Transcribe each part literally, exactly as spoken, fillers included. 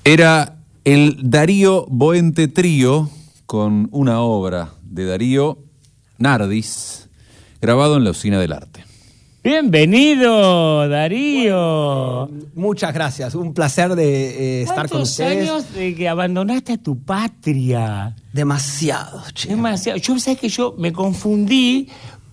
Era el Darío Boente Trío con una obra de Darío Nardis, grabado en la Usina del Arte. Bienvenido, Darío. Bueno, muchas gracias, un placer de eh, estar con ustedes. ¿Cuántos años de que abandonaste a tu patria? Demasiados, che. Demasiado. Yo, ¿sabes que yo me confundí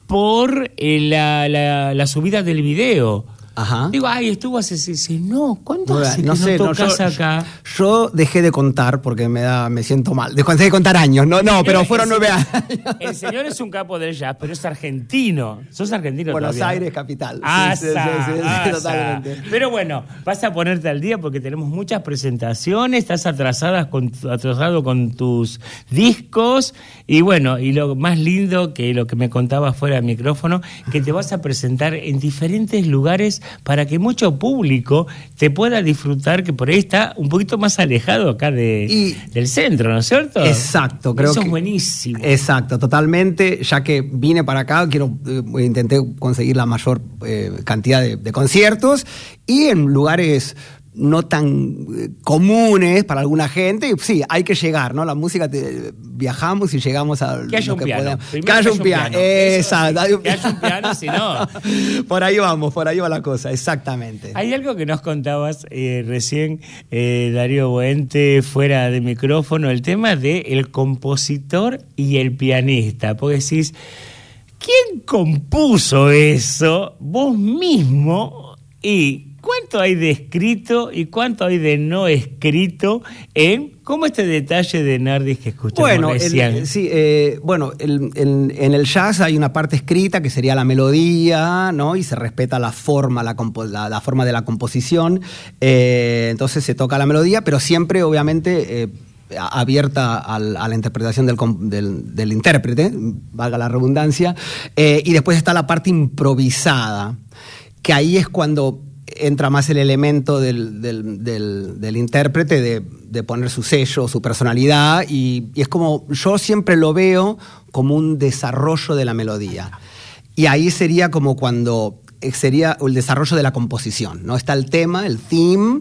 por eh, la, la, la subida del video? Ajá. Digo, ay, estuvo hace seis. No, ¿cuánto No, hace no que sé, no no, tocas yo, acá? Yo dejé de contar porque me da, me siento mal. Dejé de contar años, no, no, pero fueron nueve años. El señor es un capo del jazz, pero es argentino. ¿Sos argentino Buenos todavía? Aires, capital. Asa, sí, sí, sí, sí, asa. totalmente. Pero bueno, vas a ponerte al día porque tenemos muchas presentaciones, estás atrasadas con, atrasado con tus discos y bueno, y lo más lindo que lo que me contabas fuera del micrófono, que te vas a presentar en diferentes lugares para que mucho público te pueda disfrutar, que por ahí está un poquito más alejado acá de, y, del centro, ¿no es cierto? Exacto, creo Eso que es buenísimo. Exacto, totalmente. Ya que vine para acá, quiero eh, intenté conseguir la mayor eh, cantidad de, de conciertos y en lugares no tan eh, comunes para alguna gente. Y, sí, hay que llegar, ¿no? La música, te, viajamos y llegamos a que haya lo un que piano. podemos. Que haya un piano, piano. Exacto. Sí, que haya un piano, si no. Por ahí vamos, por ahí va la cosa, exactamente. Hay algo que nos contabas eh, recién, eh, Darío Boente, fuera de micrófono, el tema de el compositor y el pianista. Porque decís, ¿quién compuso eso? Vos mismo. Y ¿cuánto hay de escrito y cuánto hay de no escrito en cómo este detalle de Nardis que escuchamos bueno, recién? El, sí, eh, bueno, el, el, en el jazz hay una parte escrita que sería la melodía, ¿no? Y se respeta la forma, la, compo, la, la forma de la composición. Eh, entonces se toca la melodía, pero siempre, obviamente, eh, abierta al, a la interpretación del, del, del intérprete, valga la redundancia. Eh, y después está la parte improvisada, que ahí es cuando entra más el elemento del, del, del, del intérprete de, de poner su sello, su personalidad, y, y es como, yo siempre lo veo como un desarrollo de la melodía. Y ahí sería como cuando, sería el desarrollo de la composición, ¿no? Está el tema, el theme,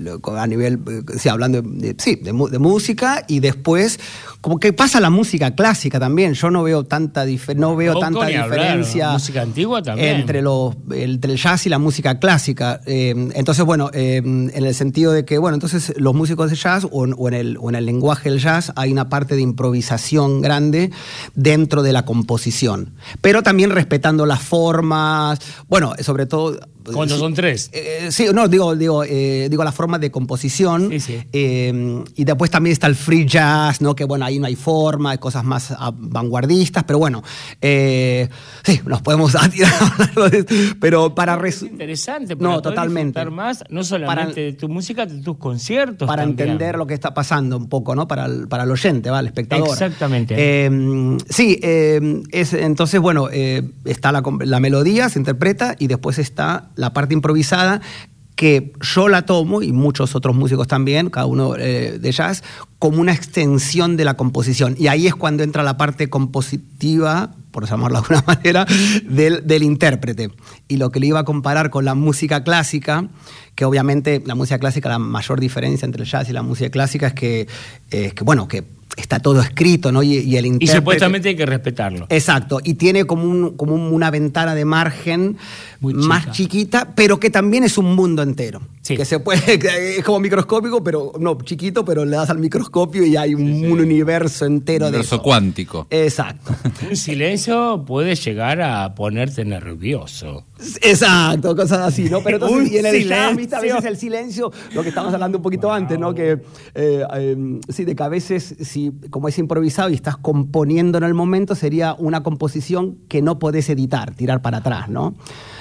a nivel, sí, hablando de, sí, de, de música, y después como que pasa la música clásica también. Yo no veo tanta dif- no veo Poco tanta diferencia hablar, música antigua también. entre los entre el jazz y la música clásica. Eh, entonces, bueno, eh, en el sentido de que, bueno, entonces los músicos de jazz o, o, en el, o en el lenguaje del jazz hay una parte de improvisación grande dentro de la composición, pero también respetando las formas, bueno, sobre todo cuando son tres. Eh, sí, no, digo, digo, eh, digo la forma de composición. Sí, sí. Eh, y después también está el free jazz, ¿no? Que bueno, ahí no hay forma, hay cosas más vanguardistas, pero bueno, eh, sí, nos podemos tirar a hablar de esto, pero para es interesante, para no, totalmente. disfrutar más, no solamente para, de tu música, de tus conciertos. Para también. entender lo que está pasando un poco, ¿no? Para el, para el oyente, ¿va? El espectador. Exactamente. Eh, sí, eh, es, entonces, bueno, eh, está la, la melodía, se interpreta, y después está la parte improvisada, que yo la tomo, y muchos otros músicos también, cada uno eh, de jazz, como una extensión de la composición. Y ahí es cuando entra la parte compositiva, por llamarlo de alguna manera, del, del intérprete. Y lo que le iba a comparar con la música clásica, que obviamente la música clásica, la mayor diferencia entre el jazz y la música clásica es que, eh, que bueno, que está todo escrito, ¿no? Y, y el intérprete... Y supuestamente hay que respetarlo. Exacto, y tiene como, un, como una ventana de margen muy más chica. chiquita, pero que también es un mundo entero. Sí. Que se puede, es como microscópico, pero no, chiquito, pero le das al microscopio y hay un, sí, sí. un universo entero un de universo eso. cuántico. Exacto. Un silencio puede llegar a ponerte nervioso. Exacto, cosas así, ¿no? Pero entonces, y en el jazz, ¿viste? A veces silencio. el silencio, lo que estábamos hablando un poquito Wow. antes, ¿no? Que, eh, eh, sí, de que a veces, si, como es improvisado y estás componiendo en el momento, sería una composición que no podés editar, tirar para atrás, ¿no?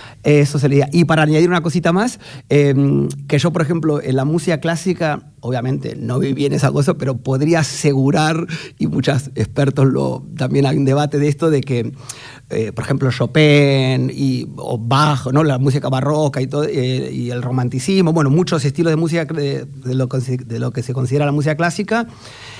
Eso sería. Y para añadir una cosita más, eh, que yo, por ejemplo, en la música clásica, obviamente no viví en esa cosa, pero podría asegurar, y muchos expertos lo, también hay un debate de esto, de que, eh, por ejemplo, Chopin y, o Bach, ¿no? La música barroca y, todo, eh, y el romanticismo, bueno, muchos estilos de música de, de, lo, de lo que se considera la música clásica,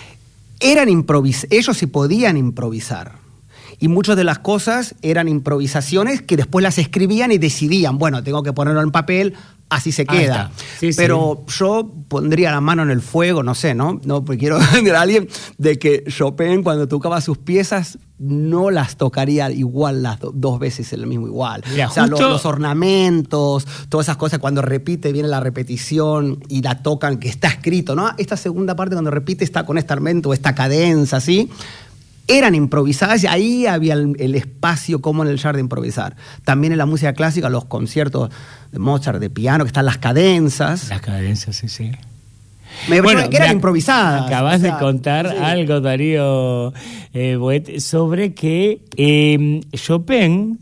eran improvis- ellos sí podían improvisar. Y muchas de las cosas eran improvisaciones que después las escribían y decidían, bueno, tengo que ponerlo en papel, así se queda. Sí, Pero sí. yo pondría la mano en el fuego, no sé, ¿no? No, porque quiero ver a alguien de que Chopin, cuando tocaba sus piezas, no las tocaría igual las do, dos veces en el mismo igual. Mira, o sea, justo... los, los ornamentos, todas esas cosas, cuando repite, viene la repetición y la tocan, que está escrito, ¿no? Esta segunda parte, cuando repite, está con este aumento, esta cadenza, ¿sí? Eran improvisadas y ahí había el, el espacio como en el jazz de improvisar. También en la música clásica, los conciertos de Mozart, de piano, que están las cadenzas. Las cadenzas, sí, sí. Me bueno, que eran improvisadas. Acabas o sea, de contar sí. algo, Darío eh, Boet, sobre que eh, Chopin,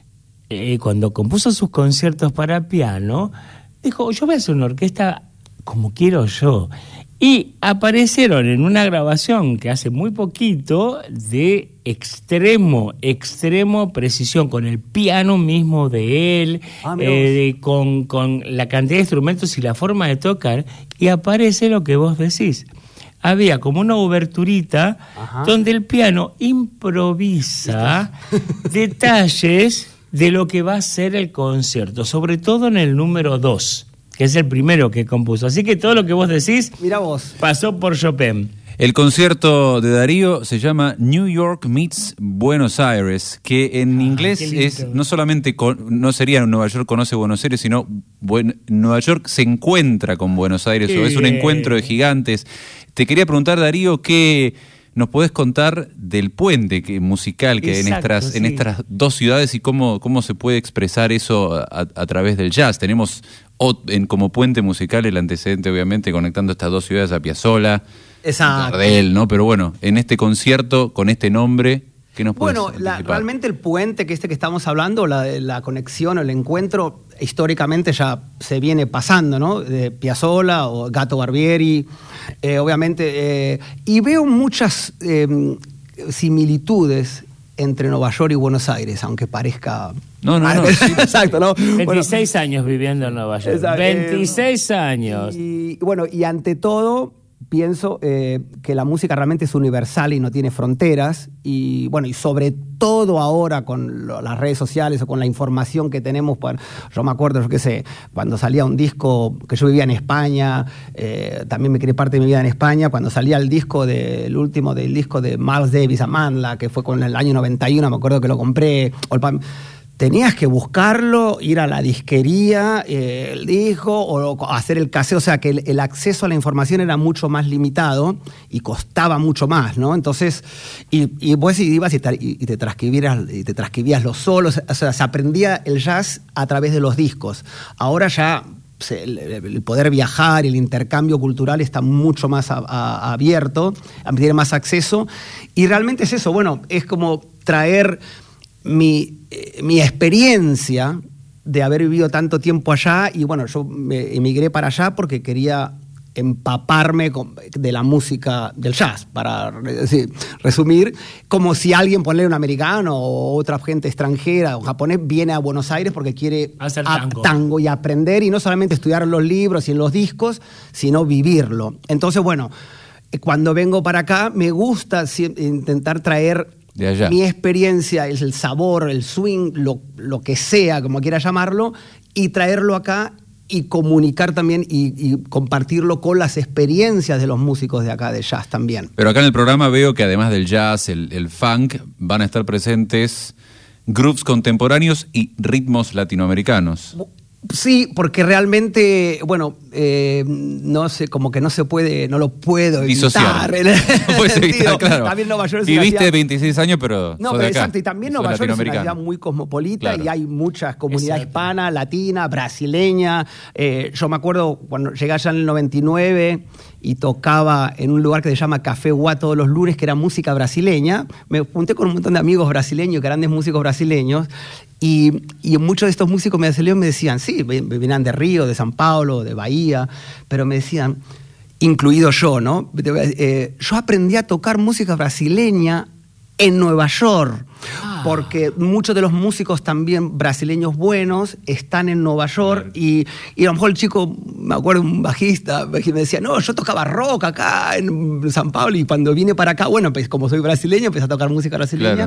eh, cuando compuso sus conciertos para piano, dijo, yo voy a hacer una orquesta como quiero yo. Y aparecieron en una grabación que hace muy poquito de extremo, extremo precisión, con el piano mismo de él, ah, eh, con, con la cantidad de instrumentos y la forma de tocar, y aparece lo que vos decís. Había como una oberturita Ajá. donde el piano improvisa detalles de lo que va a ser el concierto, sobre todo en el número dos. Que es el primero que compuso. Así que todo lo que vos decís Mira vos. pasó por Chopin. El concierto de Darío se llama New York Meets Buenos Aires, que en ah, inglés es no solamente con, no sería Nueva York conoce Buenos Aires, sino buen, Nueva York se encuentra con Buenos Aires, o es un encuentro de gigantes. Te quería preguntar, Darío, ¿qué nos podés contar del puente que, musical que hay en estas, sí. en estas dos ciudades y cómo, cómo se puede expresar eso a, a través del jazz? Tenemos o, en, como puente musical el antecedente, obviamente, conectando estas dos ciudades a Piazzolla, Gardel, ¿no? Pero bueno, en este concierto, con este nombre, ¿qué nos puedes Bueno, la, realmente el puente que este que estamos hablando, la, la conexión o el encuentro, históricamente ya se viene pasando, ¿no? De Piazzolla o Gato Barbieri, eh, obviamente, eh, y veo muchas eh, similitudes entre Nueva York y Buenos Aires, aunque parezca... No, no, no. Sí. Exacto, ¿no? veintiséis bueno, años viviendo en Nueva York. Exacto. veintiséis años. Y bueno, y ante todo... Pienso eh, que la música realmente es universal y no tiene fronteras y bueno, y sobre todo ahora con lo, las redes sociales o con la información que tenemos, bueno, yo me acuerdo, yo qué sé, cuando salía un disco, que yo vivía en España, eh, también me crié parte de mi vida en España, cuando salía el disco del de, último del disco de Miles Davis, Amandla, que fue con el año noventa y uno, me acuerdo que lo compré, tenías que buscarlo, ir a la disquería, eh, el disco, o hacer el caseo, o sea que el, el acceso a la información era mucho más limitado y costaba mucho más, ¿no? Entonces, y, y vos ibas y te, y te transcribías, y te transcribías los solos, o sea, se aprendía el jazz a través de los discos. Ahora ya el, el poder viajar y el intercambio cultural está mucho más a, a, abierto, tiene más acceso, y realmente es eso, bueno, es como traer... Mi, eh, mi experiencia de haber vivido tanto tiempo allá y bueno, yo me emigré para allá porque quería empaparme con, de la música del jazz, para decir, resumir, como si alguien, ponerle un americano o otra gente extranjera o japonés, viene a Buenos Aires porque quiere hacer tango. A, tango y aprender y no solamente estudiar los libros y en los discos, sino vivirlo. Entonces, bueno, cuando vengo para acá me gusta intentar traer de allá. Mi experiencia, el sabor, el swing, lo, lo que sea, como quiera llamarlo, y traerlo acá y comunicar también y, y compartirlo con las experiencias de los músicos de acá de jazz también. Pero acá en el programa veo que además del jazz, el, el funk, van a estar presentes grooves contemporáneos y ritmos latinoamericanos. Sí, porque realmente, bueno, eh, no sé, como que no se puede, no lo puedo evitar. En el no puedes evitar, claro. También Nueva York es Viviste una ciudad... veintiséis años, pero no, sos pero de acá. Exacto, y también Nueva York es una ciudad muy cosmopolita, claro. Y hay muchas comunidades hispana, latina, brasileña. Eh, yo me acuerdo cuando llegué allá en el noventa y nueve y tocaba en un lugar que se llama Café Guá todos los lunes, que era música brasileña. Me junté con un montón de amigos brasileños, grandes músicos brasileños. Y, y muchos de estos músicos brasileños me decían, sí, venían de Río, de San Paulo, de Bahía, pero me decían, incluido yo, ¿no? Eh, yo aprendí a tocar música brasileña en Nueva York, ah. porque muchos de los músicos también brasileños buenos están en Nueva York, claro. y, y a lo mejor el chico, me acuerdo un bajista, que me decía, no, yo tocaba rock acá en San Pablo, y cuando vine para acá, bueno, pues como soy brasileño, empecé a tocar música brasileña, claro.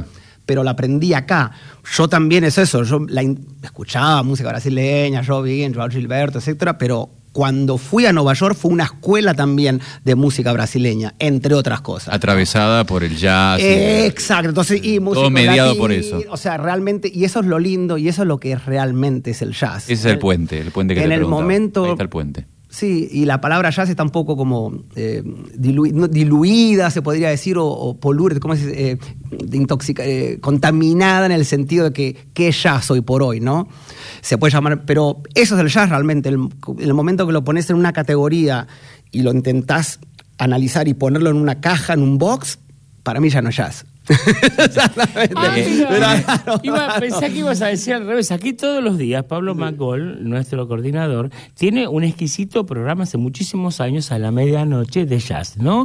pero la aprendí acá. Yo también es eso, yo la in- escuchaba música brasileña, Joe Biden, Joao Gilberto, etcétera, pero cuando fui a Nueva York fue una escuela también de música brasileña, entre otras cosas. Atravesada por el jazz. Eh, exacto, entonces, y música todo mediado latina, por eso. O sea, realmente, y eso es lo lindo, y eso es lo que realmente es el jazz. Ese es el puente, el puente que en te el preguntaba. momento, Ahí está el puente. Sí, y la palabra jazz está un poco como eh, dilu- no, diluida, se podría decir, o, o polur, ¿cómo se dice? Eh, de intoxica, eh, contaminada en el sentido de que ¿qué es jazz hoy por hoy, no? Se puede llamar, pero eso es el jazz realmente. El, el momento que lo pones en una categoría y lo intentás analizar y ponerlo en una caja, en un box, para mí ya no es jazz. Exactamente. Ah, mira. Pero, Iba, pensé que ibas a decir al revés. Aquí todos los días Pablo McCall, nuestro coordinador, tiene un exquisito programa hace muchísimos años a la medianoche de jazz, ¿no?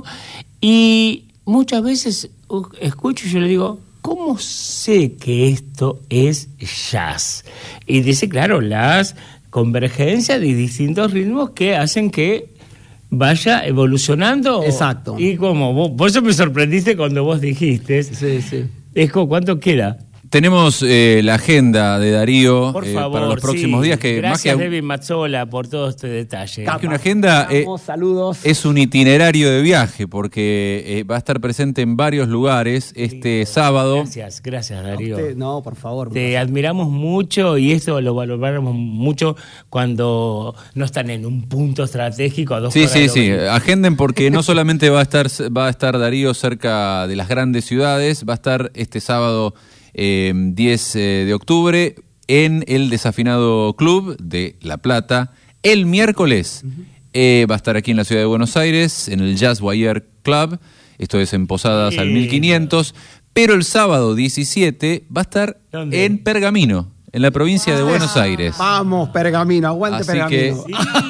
Y muchas veces uh, escucho y yo le digo, ¿cómo sé que esto es jazz? Y dice, claro, las convergencias de distintos ritmos que hacen que vaya evolucionando. Exacto. Y como vos, por eso me sorprendiste cuando vos dijiste. Sí, sí. Es como, ¿cuánto queda? Tenemos eh, la agenda de Darío Por eh, favor, para los próximos sí. días. Que Gracias, más que, David Mazzola, por todo este detalle. más que una agenda, eh, Vamos, saludos. es un itinerario de viaje, porque eh, va a estar presente en varios lugares este sábado. Gracias, gracias, Darío. Usted, no, por favor. Te admiramos mucho y esto lo valoramos mucho cuando no están en un punto estratégico a dos Sí, horas sí, de sí. Oberlin. Agenden porque no solamente va a estar va a estar Darío cerca de las grandes ciudades, va a estar este sábado eh, diez de octubre en el Desafinado Club de La Plata. El miércoles uh-huh. eh, va a estar aquí en la ciudad de Buenos Aires, en el Jazz Wire Club. Esto es en Posadas sí. al mil quinientos. Pero el sábado diecisiete va a estar ¿Dónde? En Pergamino, en la provincia ah, de Buenos Aires. Vamos, Pergamino, aguante Así Pergamino. Que,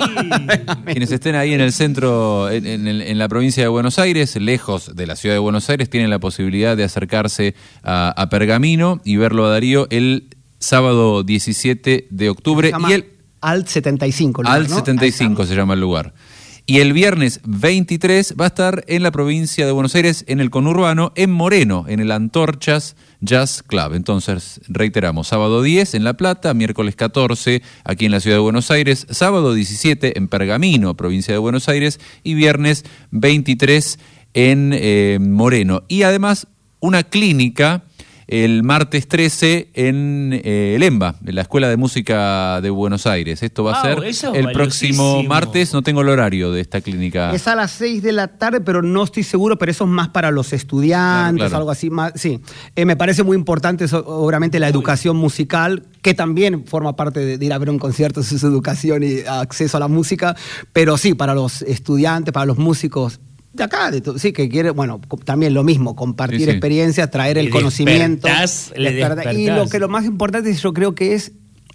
sí. Quienes estén ahí en el centro, en, en, en la provincia de Buenos Aires, lejos de la ciudad de Buenos Aires, tienen la posibilidad de acercarse a, a Pergamino y verlo a Darío el sábado diecisiete de octubre. Se llama y el Alt setenta y cinco. Lugar, Alt ¿no? setenta y cinco se llama el lugar. Y el viernes veintitrés va a estar en la provincia de Buenos Aires, en el conurbano, en Moreno, en el Antorchas Jazz Club. Entonces, reiteramos, sábado diez en La Plata, miércoles catorce aquí en la ciudad de Buenos Aires, sábado diecisiete en Pergamino, provincia de Buenos Aires, y viernes veintitrés en eh, Moreno. Y además, una clínica el martes trece en eh, el EMBA, en la Escuela de Música de Buenos Aires. Esto va wow, a ser el próximo martes, no tengo el horario de esta clínica. Es a las seis de la tarde, pero no estoy seguro, pero eso es más para los estudiantes, claro, claro. algo así. Más, sí, eh, me parece muy importante, eso, obviamente, la educación musical, que también forma parte de, de ir a ver un concierto, es su educación y acceso a la música, pero sí, para los estudiantes, para los músicos de acá, de tu, sí, que quiere, bueno, también lo mismo, compartir sí, sí. experiencias, traer el le conocimiento. Despertás, le despertás. Y lo que lo más importante yo creo que es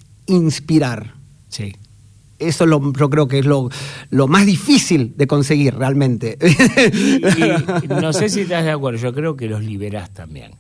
inspirar. Sí. Eso lo, yo creo que es lo, lo más difícil de conseguir realmente. Y, y, no sé si estás de acuerdo, yo creo que los liberás también.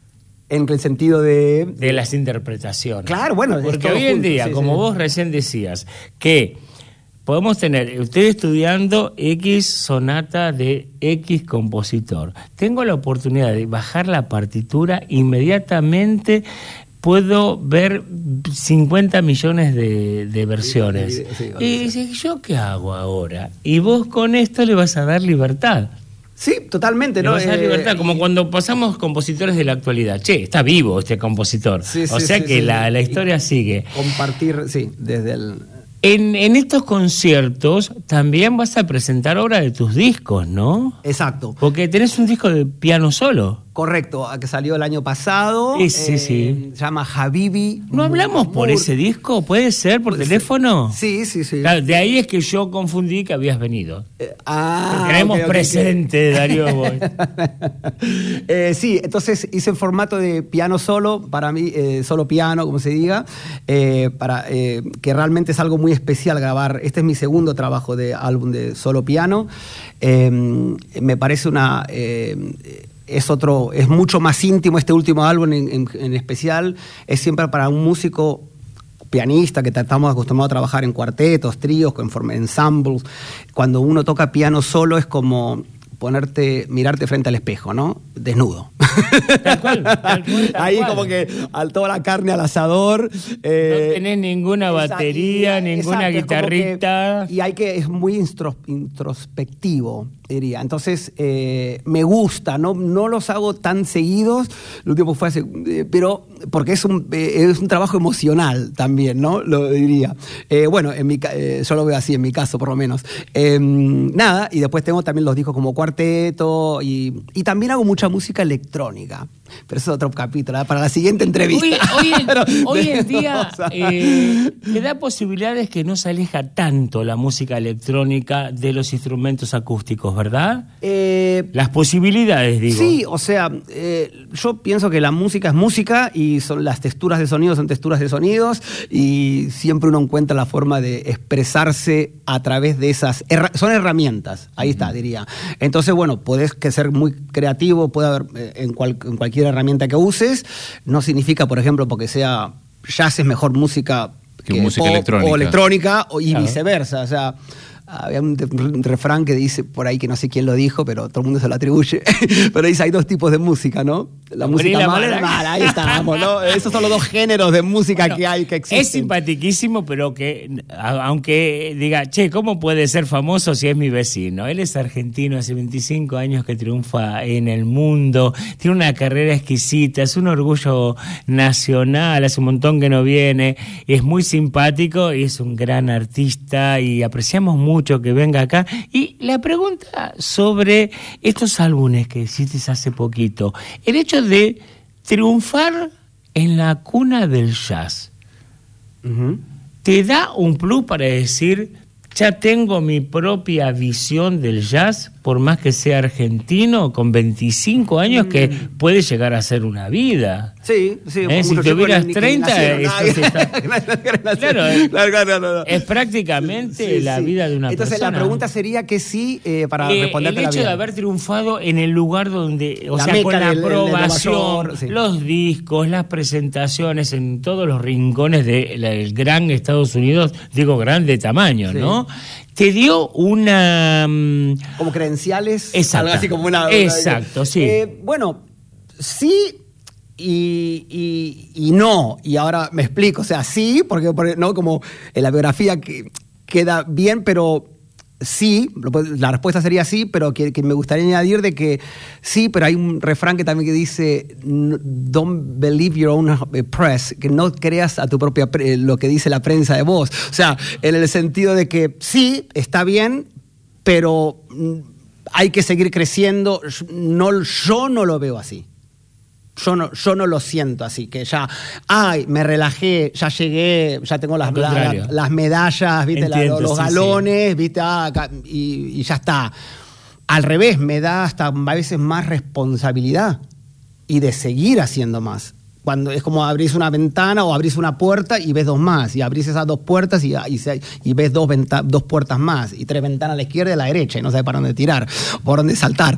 En el sentido de... De las interpretaciones. Claro, bueno. Porque hoy en día, sí, como sí. vos recién decías, que podemos tener, usted estudiando X sonata de X compositor. Tengo la oportunidad de bajar la partitura, inmediatamente puedo ver cincuenta millones de, de versiones. Sí, sí, sí, y dice, ¿yo qué hago ahora? Y vos con esto le vas a dar libertad. Sí, totalmente, le ¿no? Vas a dar eh, libertad, como cuando pasamos compositores de la actualidad. Che, está vivo este compositor. Sí, sí, o sea sí, que sí, la, sí. la historia sigue. Compartir, sí, desde el... En, en estos conciertos también vas a presentar obra de tus discos, ¿no? Exacto. Porque tenés un disco de piano solo. Correcto, que salió el año pasado. Sí, sí, eh, sí. Se llama Habibi. ¿No hablamos por Mur. ese disco? ¿Puede ser por ¿Puede teléfono? Ser? Sí, sí, sí. Claro, de ahí es que yo confundí que habías venido. Eh, ah, tenemos okay, okay, presente, okay. Darío Boy. eh, sí, entonces hice en formato de piano solo, para mí, eh, solo piano, como se diga, eh, para, eh, que realmente es algo muy especial grabar. Este es mi segundo trabajo de álbum de solo piano. Eh, me parece una... Eh, es otro, es mucho más íntimo este último álbum en, en, en especial. Es siempre para un músico pianista que estamos acostumbrados a trabajar en cuartetos, tríos, en ensembles. Cuando uno toca piano solo es como ponerte, mirarte frente al espejo, ¿no? Desnudo. Tal cual, tal cual, tal Ahí cual. como que al toda la carne al asador. Eh, no tenés ninguna batería, esa- ninguna exacto, es como guitarrita. que- y hay que, es muy instro- introspectivo, diría. Entonces, eh, me gusta, no, no los hago tan seguidos, lo último fue hace, eh, pero porque es un, eh, es un trabajo emocional también, ¿no? Lo diría. Eh, bueno, en mi, ca- eh, yo lo veo así, en mi caso por lo menos. Eh, nada, y después tengo también los discos como cuarteto y, y también hago mucha música electrónica. Pero eso es otro capítulo, ¿eh? Para la siguiente entrevista. Hoy, hoy en, Pero, hoy en día vamos a- eh, te da posibilidades que no se aleja tanto la música electrónica de los instrumentos acústicos, ¿verdad? Eh, Las posibilidades, digo. Sí, o sea, eh, yo pienso que la música es música y son las texturas de sonidos son texturas de sonidos y siempre uno encuentra la forma de expresarse a través de esas... Herra- son herramientas, ahí está, diría. Entonces, bueno, podés que ser muy creativo, puede haber eh, en, cual- en cualquier herramienta que uses. No significa, por ejemplo, porque sea jazz es mejor música Que música electrónica. o electrónica o- y Claro. viceversa, o sea... Había un, un refrán que dice por ahí que no sé quién lo dijo, pero todo el mundo se lo atribuye. Pero dice, hay dos tipos de música, ¿no? La buena y música la mala y mala. la mala. Ahí estamos, ¿no? Esos son los dos géneros de música Bueno, que hay, que existen. es simpatiquísimo, pero que, a- aunque diga, che, ¿cómo puede ser famoso si es mi vecino? Él es argentino, hace veinticinco años que triunfa en el mundo, tiene una carrera exquisita, es un orgullo nacional, hace un montón que no viene, es muy simpático y es un gran artista y apreciamos mucho que venga acá. Y la pregunta sobre estos álbumes que hiciste hace poquito, el hecho de triunfar en la cuna del jazz, Ujú. ¿te da un plus para decir, ya tengo mi propia visión del jazz, por más que sea argentino, con veinticinco años, que puede llegar a ser una vida? Sí, sí. Eh, si muchos tuvieras chicos ni- ni treinta, nacieron. esto Ay, se está- claro, Claro, eh, claro, claro, no, no. Es prácticamente Sí, la sí. vida de una Entonces, persona. la pregunta sería que sí, eh, para Eh, responderte el la hecho bien. de haber triunfado en el lugar donde, o La sea, meca con la del- del- de Nueva aprobación, York, sí. los discos, las presentaciones en todos los rincones del gran Estados Unidos, digo grande tamaño, Sí. ¿no? Te dio una... mm, Como credenciales. Exacto. Algo así como una. Exacto, sí. Eh, bueno, sí. Y, y, y no, y ahora me explico, o sea, sí, porque, porque no como en la biografía que queda bien, pero sí, lo puede- la respuesta sería sí, pero que, que me gustaría añadir de que sí, pero hay un refrán que también que dice "No- don't believe your own press", que no creas a tu propia pre- lo que dice la prensa de vos, o sea, en el sentido de que sí, está bien, pero mm, hay que seguir creciendo. No, yo no lo veo así. Yo no, yo no lo siento así, que ya, ay, me relajé, ya llegué, ya tengo las, Al la- contrario. las medallas, ¿viste? La- Entiendo, los sí, galones, ¿viste? Ah, acá, y, y ya está. Al revés, me da hasta a veces más responsabilidad y de seguir haciendo más. Cuando es como abrís una ventana o abrís una puerta y ves dos más, y abrís esas dos puertas y, y, se- y ves dos, venta- dos puertas más, y tres ventanas a la izquierda y a la derecha, y no sabes para dónde tirar, por dónde saltar.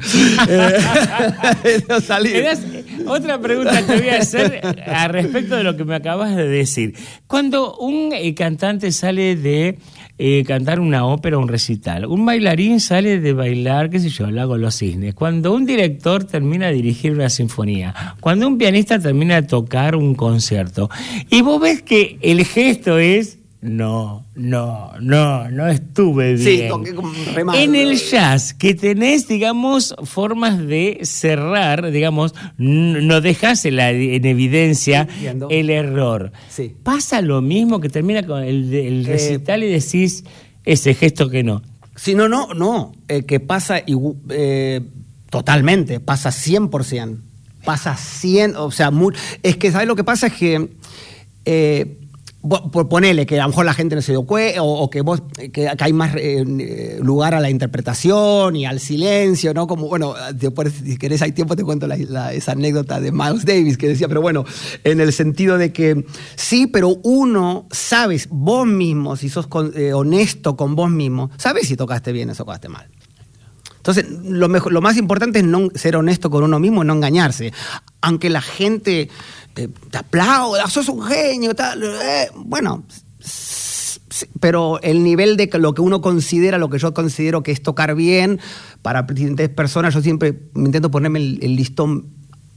Eh, no salir. Verás, otra pregunta te voy a hacer al respecto de lo que me acabas de decir. Cuando un eh, cantante sale de eh, cantar una ópera o un recital, un bailarín sale de bailar, qué sé yo, el Lago de los Cisnes, cuando un director termina de dirigir una sinfonía, cuando un pianista termina de tocar un concierto, y vos ves que el gesto es... No, no, no, no estuve Sí, bien. toqué como re mal. En el jazz, que tenés, digamos, formas de cerrar, digamos, n- no dejás en, la- en evidencia Entiendo. el error. Sí. ¿Pasa lo mismo que termina con el, el Eh, recital y decís ese gesto que no? Sí, no, no, no. Eh, que pasa igu- eh, totalmente, pasa cien por ciento. Pasa cien, o sea, muy, es que, ¿sabes lo que pasa? Es que, eh, bo- por ponele que a lo mejor la gente no se dio cuenta, o, o que vos, que, que hay más eh, lugar a la interpretación y al silencio, ¿no? Como, bueno, después, si querés, hay tiempo, te cuento la, la- esa anécdota de Miles Davis que decía, pero bueno, en el sentido de que sí, pero uno, sabes, vos mismo, si sos con- eh, honesto con vos mismo, sabes si tocaste bien o tocaste mal. Entonces, lo, mejor, lo más importante es no ser honesto con uno mismo y no engañarse. Aunque la gente eh, te aplauda, sos un genio, tal, eh, bueno, s- Sí, pero el nivel de lo que uno considera, lo que yo considero que es tocar bien para diferentes personas, yo siempre intento ponerme el, el listón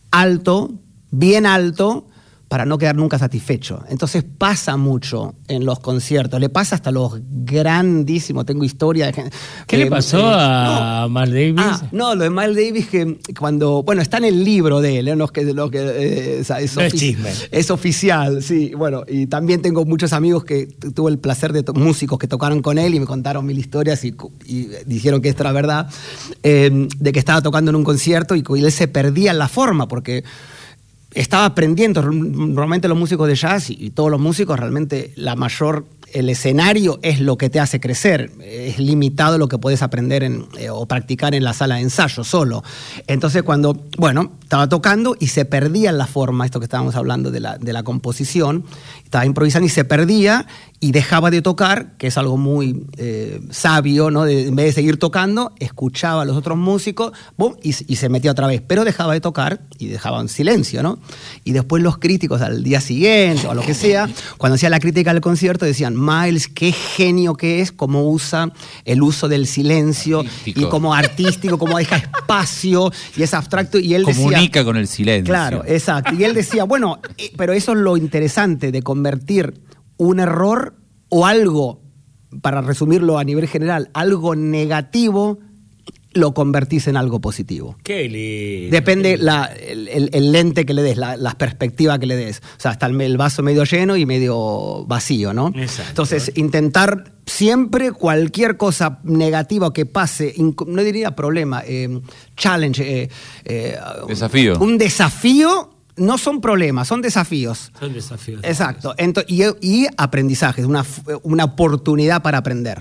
alto, bien alto, para no quedar nunca satisfecho. Entonces pasa mucho en los conciertos, le pasa hasta los grandísimos, tengo historia de gente... ¿Qué eh, le pasó eh, a no, Miles Davis? Ah, no, lo de Miles Davis que cuando, bueno, está en el libro de él, ¿eh? los que, los que, eh, es, no es chisme. Es oficial, sí, bueno, y también tengo muchos amigos que tuve el placer de, músicos que tocaron con él y me contaron mil historias y, y dijeron que esto era verdad, eh, de que estaba tocando en un concierto y, y él se perdía en la forma, porque... estaba aprendiendo. Normalmente los músicos de jazz y, y todos los músicos, realmente la mayor, el escenario es lo que te hace crecer. Es limitado lo que puedes aprender en, eh, o practicar en la sala de ensayo solo. Entonces cuando, bueno, estaba tocando y se perdía en la forma, esto que estábamos hablando de la, de la composición, estaba improvisando y se perdía y dejaba de tocar, que es algo muy eh, sabio, ¿no? De, en vez de seguir tocando, escuchaba a los otros músicos, boom, y, y se metía otra vez, pero dejaba de tocar y dejaba en silencio, ¿no? Y después los críticos al día siguiente o lo que sea, cuando hacía la crítica del concierto decían, Miles, qué genio que es, cómo usa el uso del silencio artístico. Y como artístico, cómo deja espacio y es abstracto. Y él comunica decía, con el silencio. Claro, exacto. Y él decía, bueno, pero eso es lo interesante de convertir un error o algo, para resumirlo a nivel general, algo negativo, lo convertís en algo positivo. Qué lindo. Depende la, el, el, el lente que le des, la, la perspectiva que le des. O sea, está el, el vaso medio lleno y medio vacío, ¿no? Exacto. Entonces, intentar siempre cualquier cosa negativa que pase, no diría problema, eh, challenge, eh, eh, desafío. Un desafío. No son problemas, son desafíos. Son desafíos. Exacto. Ento- y, y aprendizajes, una, una oportunidad para aprender.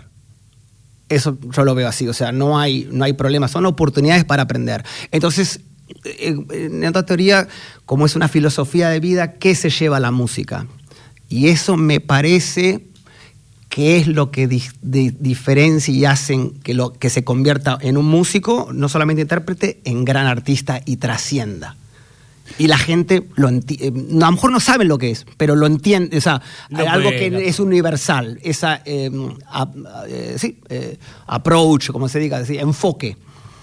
Eso yo lo veo así, o sea, no hay, no hay problemas, son oportunidades para aprender. Entonces, en esta teoría, como es una filosofía de vida, ¿qué se lleva la música? Y eso me parece que es lo que di- di- diferencia y hacen que, lo, que se convierta en un músico, no solamente intérprete, en gran artista y trascienda. Y la gente lo enti- a lo mejor no saben lo que es, pero lo entiende, o sea, no hay algo puede, que no. es universal, esa eh, a, eh, sí, eh, approach, como se diga, ¿sí? Enfoque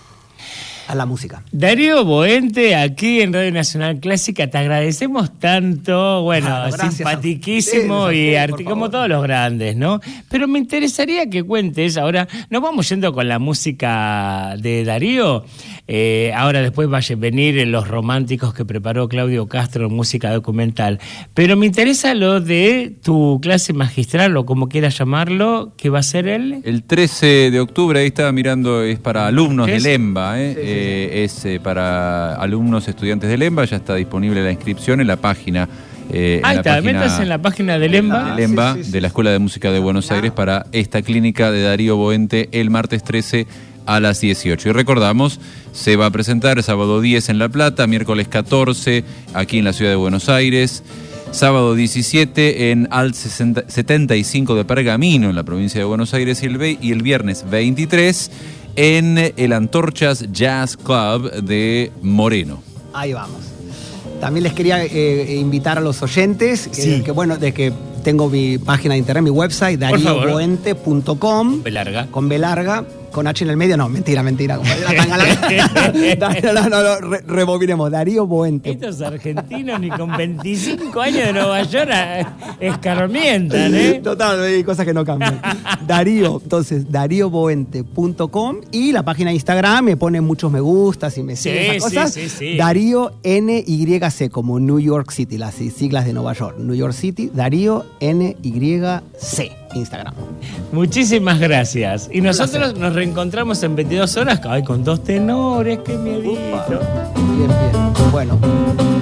a la música. Darío Boente, aquí en Radio Nacional Clásica, te agradecemos tanto, bueno, Ah, simpatiquísimo sí, y por arti- como favor. todos los grandes, ¿no? Pero me interesaría que cuentes, ahora nos vamos yendo con la música de Darío, eh, ahora después vayan a venir los románticos que preparó Claudio Castro, música documental, pero me interesa lo de tu clase magistral, o como quieras llamarlo, que va a ser él. El trece de octubre, ahí estaba mirando, es para alumnos ¿Qué es? del EMBA, ¿eh? Sí, sí, sí. Eh, es eh, para alumnos estudiantes del EMBA, ya está disponible la inscripción en la página. Eh, en Ahí la está, página metas en la página del EMBA. del EMBA, Sí, sí, sí, de la sí. Escuela de Música de Buenos Aires, para esta clínica de Darío Boente el martes trece a las dieciocho. Y recordamos, se va a presentar el sábado diez en La Plata, miércoles catorce aquí en la ciudad de Buenos Aires, sábado diecisiete en Alt setenta y cinco de Pergamino, en la provincia de Buenos Aires, y el, ve- y el viernes veintitrés en el Antorchas Jazz Club de Moreno. Ahí vamos. También les quería eh, invitar a los oyentes, que, Sí. que bueno, de que tengo mi página de internet, mi website, Por darío favor. boente punto com. B larga. Con B larga, con H en el medio, no, mentira, mentira. Como era tan galán. no, no, no, no, re- rebobinemos, Darío Boente. Estos argentinos ni con veinticinco años de Nueva York ah, escarmientan, ¿eh? Total, hay cosas que no cambian. Darío, entonces, darío boente punto com, y la página de Instagram me pone muchos me gustas y me Sí, sigue esas sí, cosas. sí, sí. Darío N Y C, como New York City, las siglas de Nueva York. New York City, Darío N Y C, Instagram. Muchísimas gracias. Y nosotros nos reencontramos en veintidós horas, ay, con dos tenores, qué miedito. Bien, bien. Bueno.